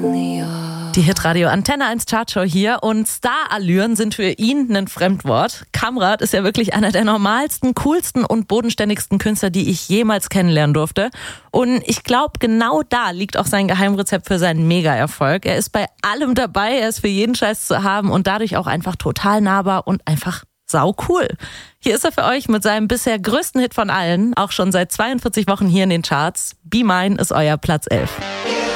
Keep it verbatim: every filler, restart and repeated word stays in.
Die Hitradio Antenne eins Chartshow hier und Starallüren sind für ihn ein Fremdwort. Kamrat ist ja wirklich einer der normalsten, coolsten und bodenständigsten Künstler, die ich jemals kennenlernen durfte. Und ich glaube, genau da liegt auch sein Geheimrezept für seinen Mega-Erfolg. Er ist bei allem dabei, er ist für jeden Scheiß zu haben und dadurch auch einfach total nahbar und einfach sau cool. Hier ist er für euch mit seinem bisher größten Hit von allen, auch schon seit zweiundvierzig Wochen hier in den Charts. Be Mine ist euer Platz elf.